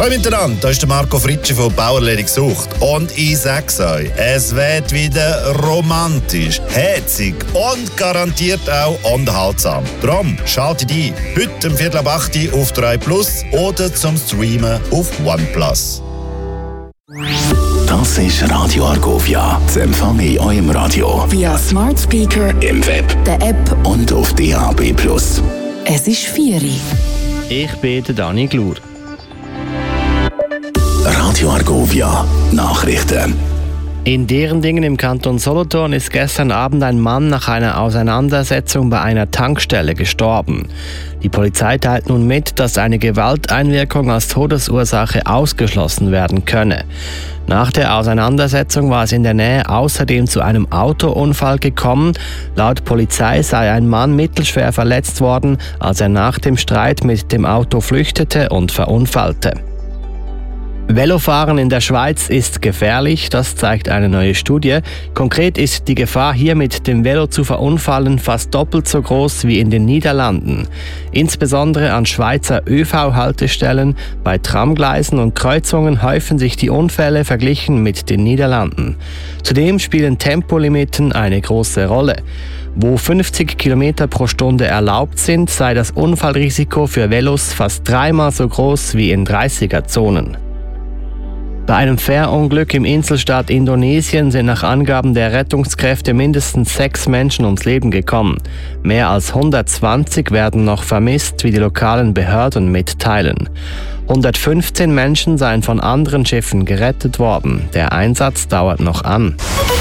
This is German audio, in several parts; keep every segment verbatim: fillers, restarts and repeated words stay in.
Hallo miteinander, da ist der Marco Fritschi von Bauerledig Sucht. Und ich sag's euch, es wird wieder romantisch, herzig und garantiert auch unterhaltsam. Darum schaltet ein, heute um Viertel ab acht auf drei Plus oder zum Streamen auf OnePlus. Das ist Radio Argovia. Zu empfangen in eurem Radio. Via Smart Speaker, im Web, der App und auf D A B Plus. Es ist vier Uhr. Ich bin der Dani Glur. Radio Argovia. Nachrichten. In Derendingen im Kanton Solothurn ist gestern Abend ein Mann nach einer Auseinandersetzung bei einer Tankstelle gestorben. Die Polizei teilt nun mit, dass eine Gewalteinwirkung als Todesursache ausgeschlossen werden könne. Nach der Auseinandersetzung war es in der Nähe außerdem zu einem Autounfall gekommen. Laut Polizei sei ein Mann mittelschwer verletzt worden, als er nach dem Streit mit dem Auto flüchtete und verunfallte. Velofahren in der Schweiz ist gefährlich, das zeigt eine neue Studie. Konkret ist die Gefahr, hier mit dem Velo zu verunfallen, fast doppelt so groß wie in den Niederlanden. Insbesondere an Schweizer ÖV-Haltestellen, bei Tramgleisen und Kreuzungen häufen sich die Unfälle verglichen mit den Niederlanden. Zudem spielen Tempolimiten eine große Rolle. Wo fünfzig Kilometer pro Stunde erlaubt sind, sei das Unfallrisiko für Velos fast dreimal so groß wie in dreißiger-Zonen. Bei einem Fährunglück im Inselstaat Indonesien sind nach Angaben der Rettungskräfte mindestens sechs Menschen ums Leben gekommen. Mehr als hundertzwanzig werden noch vermisst, wie die lokalen Behörden mitteilen. hundertfünfzehn Menschen seien von anderen Schiffen gerettet worden. Der Einsatz dauert noch an.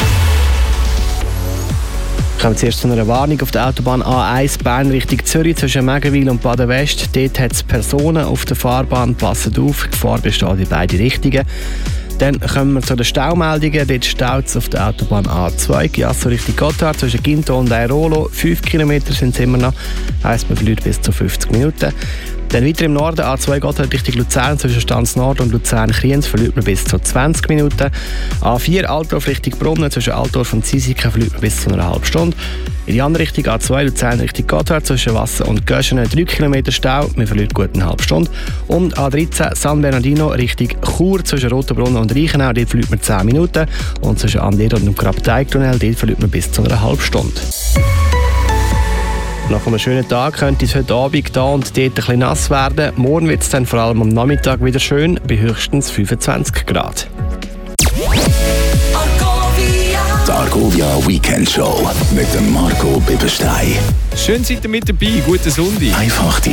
Kommen wir zuerst zu einer Warnung auf der Autobahn A eins Bern Richtung Zürich zwischen Megenwil und Baden-West. Dort hat es Personen auf der Fahrbahn. Passet auf, die Gefahr besteht in beide Richtungen. Dann kommen wir zu den Staumeldungen. Dort staut es auf der Autobahn A zwei, Giasso Richtung Gotthard zwischen Ginto und Airolo. Fünf Kilometer sind es immer noch, heisst man verliert bis zu fünfzig Minuten. Dann weiter im Norden, A zwei Gotthard Richtung Luzern, zwischen Stanz Nord und Luzern-Kriens verliert man bis zu zwanzig Minuten. A vier Altdorf Richtung Brunnen, zwischen Altdorf und Ziesiken verliert man bis zu einer halben Stunde. In die andere Richtung, A zwei Luzern Richtung Gotthard, zwischen Wasser und Göschenen drei Kilometer Stau, man verliert gut eine halbe Stunde. Und A dreizehn San Bernardino Richtung Chur, zwischen Rotenbrunnen und Reichenau, dort verliert man zehn Minuten. Und zwischen Andero und dem Grabteigtunnel, dort verliert man bis zu einer halben Stunde. Nach einem schönen Tag könnte es heute Abend da und dort ein bisschen nass werden. Morgen wird es dann vor allem am Nachmittag wieder schön, bei höchstens fünfundzwanzig Grad. Die Argovia Weekend Show mit dem Marco Bibberstein. Schön seid ihr mit dabei, guten Sonntag. Einfach die